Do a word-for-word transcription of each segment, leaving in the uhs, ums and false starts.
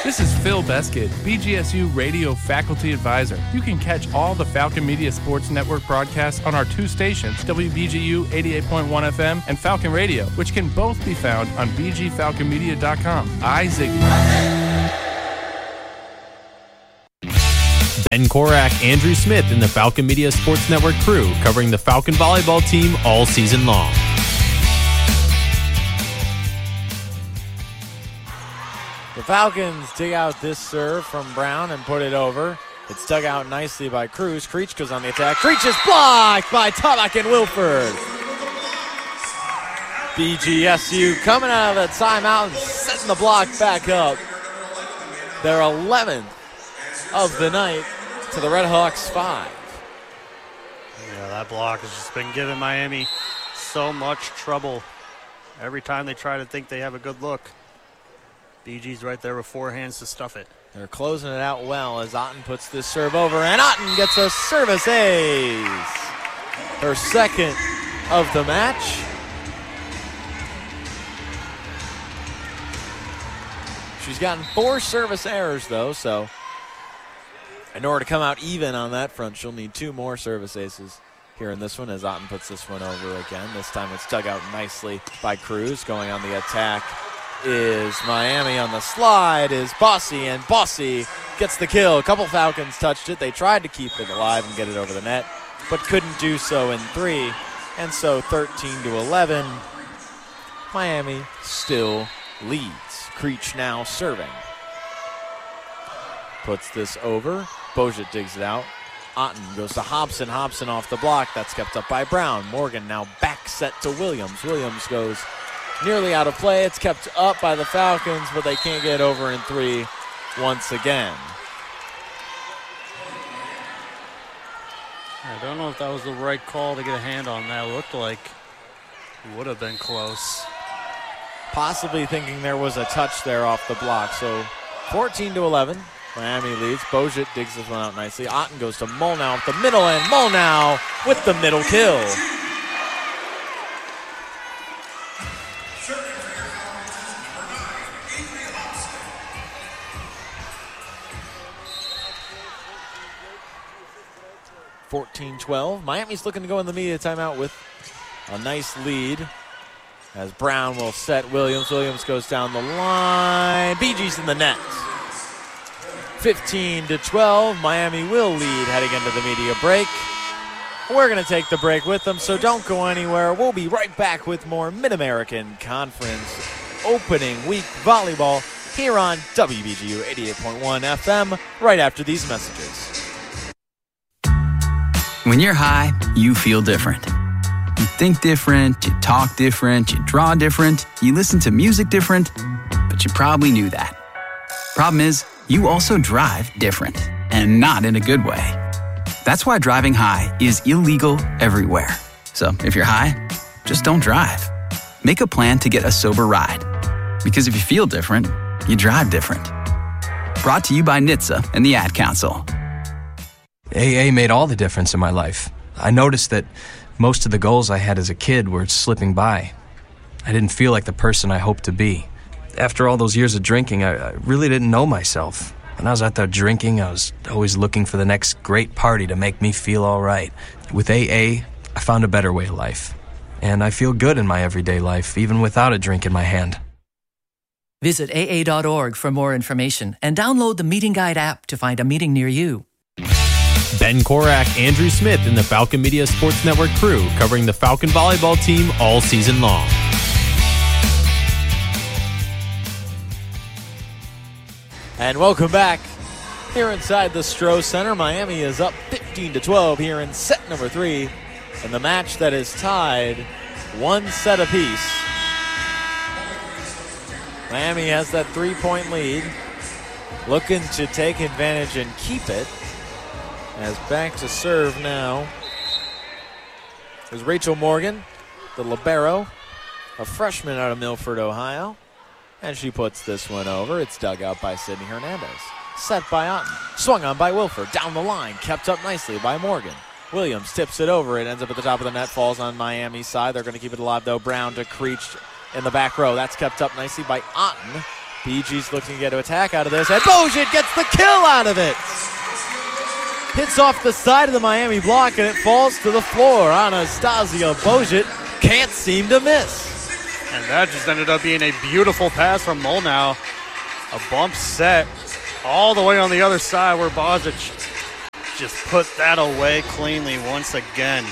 This is Phil Beskid, B G S U Radio Faculty Advisor. You can catch all the Falcon Media Sports Network broadcasts on our two stations, W B G U eighty-eight point one F M and Falcon Radio, which can both be found on b g falcon media dot com. I, Ziggy. Ben Korak, Andrew Smith, and the Falcon Media Sports Network crew covering the Falcon volleyball team all season long. The Falcons dig out this serve from Brown and put it over. It's dug out nicely by Cruz. Creech goes on the attack. Creech is blocked by Tabak and Wilford. B G S U coming out of that timeout and setting the block back up. Their eleventh of the night to the Red Hawks five. Yeah, that block has just been giving Miami so much trouble every time they try to think they have a good look. B G's right there with four hands to stuff it. They're closing it out well as Otten puts this serve over, and Otten gets a service ace. Her second of the match. She's gotten four service errors, though, so in order to come out even on that front, she'll need two more service aces here in this one as Otten puts this one over again. This time it's dug out nicely by Cruz. Going on the attack is Miami. On the slide is Bossy, and Bossy gets the kill. A couple Falcons touched it. They tried to keep it alive and get it over the net, but couldn't do so in three. And so thirteen to eleven, Miami still leads. Creech now serving. Puts this over. Bojet digs it out. Otten goes to Hobson. Hobson off the block. That's kept up by Brown. Morgan now back set to Williams. Williams goes nearly out of play. It's kept up by the Falcons, but they can't get over in three once again. I don't know if that was the right call to get a hand on that. It looked like it would have been close. Possibly thinking there was a touch there off the block. So fourteen to eleven, Miami leads. Bojet digs this one out nicely. Otten goes to Molnau at the middle, and Molnau with the middle kill. fourteen twelve. Miami's looking to go in the media timeout with a nice lead as Brown will set Williams. Williams goes down the line. B G's in the net. fifteen to twelve. Miami will lead heading into the media break. We're going to take the break with them, so don't go anywhere. We'll be right back with more Mid-American Conference opening week volleyball here on W B G U eighty-eight point one F M right after these messages. When you're high, you feel different. You think different, you talk different, you draw different, you listen to music different, but you probably knew that. Problem is, you also drive different, and not in a good way. That's why driving high is illegal everywhere. So if you're high, just don't drive. Make a plan to get a sober ride. Because if you feel different, you drive different. Brought to you by N H T S A and the Ad Council. A A made all the difference in my life. I noticed that most of the goals I had as a kid were slipping by. I didn't feel like the person I hoped to be. After all those years of drinking, I, I really didn't know myself. When I was out there drinking, I was always looking for the next great party to make me feel all right. With A A, I found a better way of life. And I feel good in my everyday life, even without a drink in my hand. Visit A A dot org for more information and download the Meeting Guide app to find a meeting near you. Ben Korak, Andrew Smith, and the Falcon Media Sports Network crew covering the Falcon volleyball team all season long. And welcome back here inside the Stroh Center. Miami is up fifteen to twelve here in set number three in the match that is tied one set apiece. Miami has that three-point lead, looking to take advantage and keep it. As back to serve now is Rachel Morgan, the libero, a freshman out of Milford, Ohio. And she puts this one over. It's dug out by Sydney Hernandez. Set by Otten. Swung on by Wilford. Down the line. Kept up nicely by Morgan. Williams tips it over. It ends up at the top of the net. Falls on Miami's side. They're going to keep it alive, though. Brown to Creech in the back row. That's kept up nicely by Otten. B G's looking to get an attack out of this, and Bogut gets the kill out of it. Hits off the side of the Miami block, and it falls to the floor. Anastasia Bogut can't seem to miss. And that just ended up being a beautiful pass from Molnau. A bump set all the way on the other side where Bozic just put that away cleanly once again.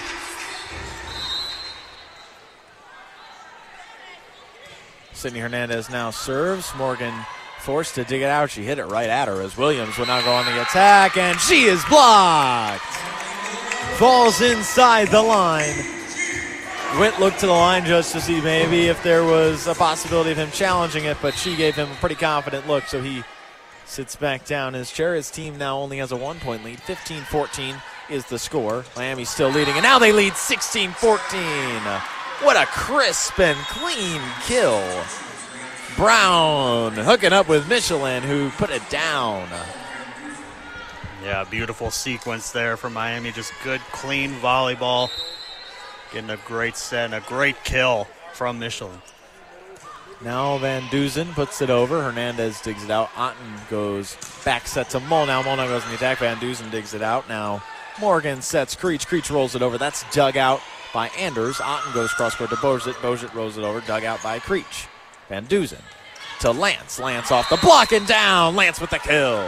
Sydney Hernandez now serves. Morgan forced to dig it out. She hit it right at her as Williams will now go on the attack, and she is blocked. Falls inside the line. Witt looked to the line just to see maybe if there was a possibility of him challenging it, but she gave him a pretty confident look, so he sits back down. His chair. His team now only has a one-point lead. fifteen fourteen is the score. Miami's still leading, and now they lead sixteen fourteen. What a crisp and clean kill. Brown hooking up with Michelin, who put it down. Yeah, beautiful sequence there for Miami. Just good, clean volleyball. Getting a great set and a great kill from Michelin. Now Van Duzen puts it over. Hernandez digs it out. Otten goes back set to Molnau. Molnau goes in the attack. Van Duzen digs it out. Now Morgan sets Creech. Creech rolls it over. That's dug out by Anders. Otten goes cross court to Bogut. Bogut rolls it over. Dug out by Creech. Van Duzen to Lance. Lance off the block and down. Lance with the kill.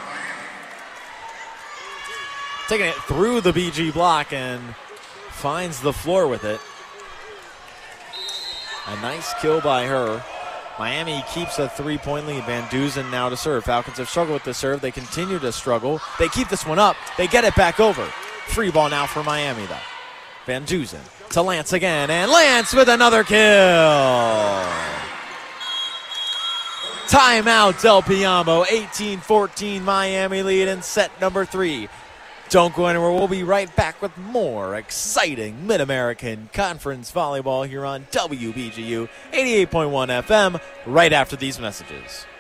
Taking it through the B G block and finds the floor with it. A nice kill by her. Miami keeps a three-point lead. Van Duzen now to serve. Falcons have struggled with the serve. They continue to struggle. They keep this one up. They get it back over. Free ball now for Miami, though. Van Duzen to Lance again, and Lance with another kill. Timeout, Del Piamo. eighteen fourteen Miami lead in set number three. Don't go anywhere. We'll be right back with more exciting Mid-American Conference volleyball here on W B G U eighty-eight point one F M right after these messages.